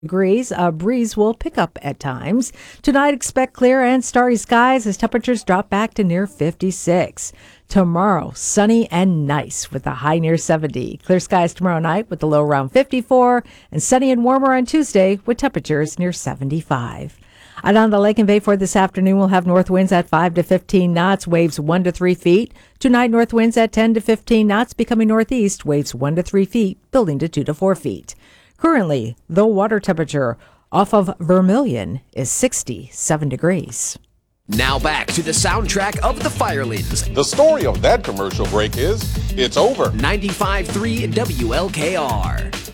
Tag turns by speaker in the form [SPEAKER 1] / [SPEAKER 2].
[SPEAKER 1] degrees. A breeze will pick up at times. Tonight, expect clear and starry skies as temperatures drop back to near 56. Tomorrow, sunny and nice with a high near 70. Clear skies tomorrow night with the low around 54, and sunny and warmer on Tuesday with temperatures near 75. Out on the lake and bay for this afternoon, we'll have north winds at 5 to 15 knots, waves 1 to 3 feet. Tonight, north winds at 10 to 15 knots, becoming northeast, waves 1 to 3 feet, building to 2 to 4 feet. Currently, the water temperature off of Vermilion is 67 degrees.
[SPEAKER 2] Now back to the soundtrack of the Firelings.
[SPEAKER 3] The story of that commercial break is, it's over.
[SPEAKER 2] 95.3 WLKR.